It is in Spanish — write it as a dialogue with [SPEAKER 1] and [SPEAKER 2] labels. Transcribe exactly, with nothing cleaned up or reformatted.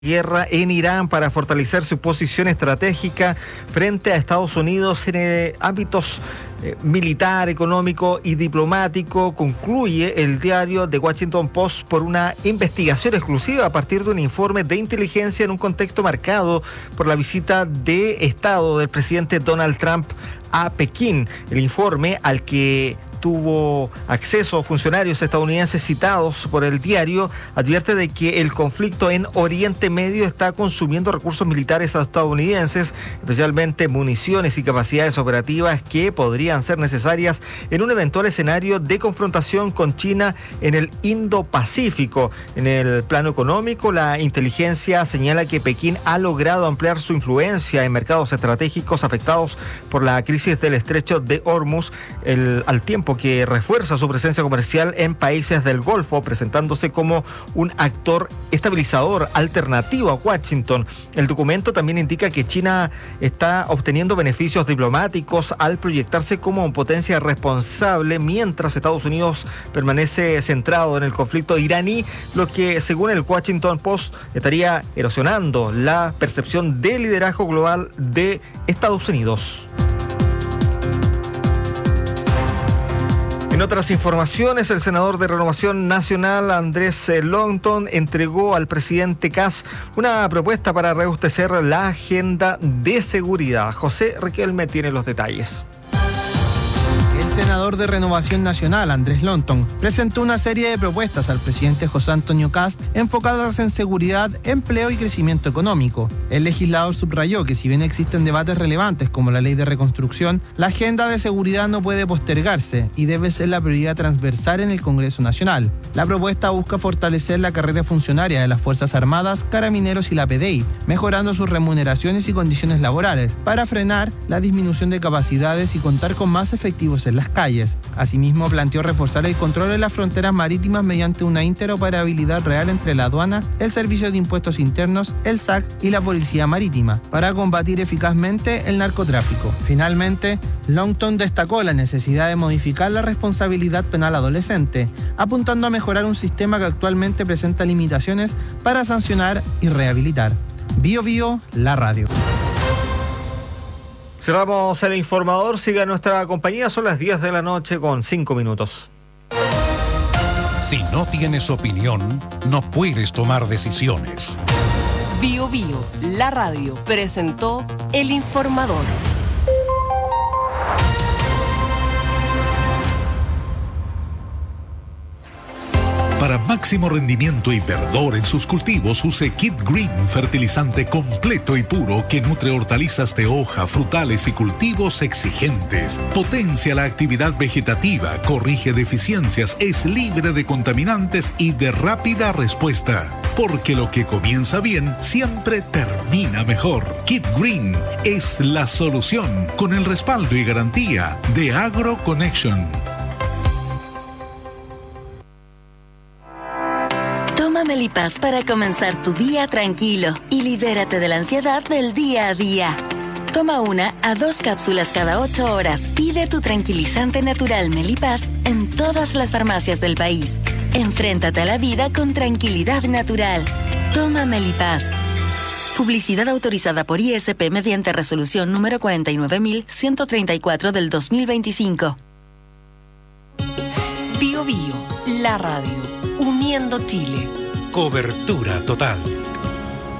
[SPEAKER 1] guerra en Irán para fortalecer su posición estratégica frente a Estados Unidos en eh, ámbitos eh, militar, económico y diplomático, concluye el diario The Washington Post por una investigación exclusiva a partir de un informe de inteligencia en un contexto marcado por la visita de Estado del presidente Donald Trump a Pekín. El informe, al que tuvo acceso funcionarios estadounidenses citados por el diario, advierte de que el conflicto en Oriente Medio está consumiendo recursos militares estadounidenses, especialmente municiones y capacidades operativas que podrían ser necesarias en un eventual escenario de confrontación con China en el Indo-Pacífico. En el plano económico, la inteligencia señala que Pekín ha logrado ampliar su influencia en mercados estratégicos afectados por la crisis del estrecho de Hormuz, el, al tiempo que refuerza su presencia comercial en países del Golfo, presentándose como un actor estabilizador alternativo a Washington. El documento también indica que China está obteniendo beneficios diplomáticos al proyectarse como potencia responsable, mientras Estados Unidos permanece centrado en el conflicto iraní, lo que, según el Washington Post, estaría erosionando la percepción de liderazgo global de Estados Unidos. En otras informaciones, el senador de Renovación Nacional, Andrés Longton, entregó al presidente Kast una propuesta para reabastecer la agenda de seguridad. José Riquelme tiene los detalles.
[SPEAKER 2] El senador de Renovación Nacional, Andrés Longton, presentó una serie de propuestas al presidente José Antonio Kast enfocadas en seguridad, empleo y crecimiento económico. El legislador subrayó que si bien existen debates relevantes como la ley de reconstrucción, la agenda de seguridad no puede postergarse y debe ser la prioridad transversal en el Congreso Nacional. La propuesta busca fortalecer la carrera funcionaria de las Fuerzas Armadas, Carabineros y la P D I, mejorando sus remuneraciones y condiciones laborales, para frenar la disminución de capacidades y contar con más efectivos en las calles. Asimismo, planteó reforzar el control de las fronteras marítimas mediante una interoperabilidad real entre la aduana, el Servicio de Impuestos Internos, el S A C y la Policía Marítima, para combatir eficazmente el narcotráfico. Finalmente, Longton destacó la necesidad de modificar la responsabilidad penal adolescente, apuntando a mejorar un sistema que actualmente presenta limitaciones para sancionar y rehabilitar. Bio Bio, la radio.
[SPEAKER 1] Cerramos el informador, siga nuestra compañía, son las diez de la noche con cinco minutos.
[SPEAKER 3] Si no tienes opinión, no puedes tomar decisiones.
[SPEAKER 4] Bio Bio, la radio, presentó el informador.
[SPEAKER 3] Para máximo rendimiento y verdor en sus cultivos, use Kit Green, fertilizante completo y puro que nutre hortalizas de hoja, frutales y cultivos exigentes. Potencia la actividad vegetativa, corrige deficiencias, es libre de contaminantes y de rápida respuesta. Porque lo que comienza bien siempre termina mejor. Kit Green es la solución, con el respaldo y garantía de AgroConnection.
[SPEAKER 5] Toma Melipaz para comenzar tu día tranquilo y libérate de la ansiedad del día a día. Toma una a dos cápsulas cada ocho horas. Pide tu tranquilizante natural Melipaz en todas las farmacias del país. Enfréntate a la vida con tranquilidad natural. Toma Melipaz. Publicidad autorizada por I S P mediante resolución número cuarenta y nueve mil ciento treinta y cuatro del dos mil veinticinco.
[SPEAKER 4] Bio Bio, la radio, uniendo Chile.
[SPEAKER 3] Cobertura total.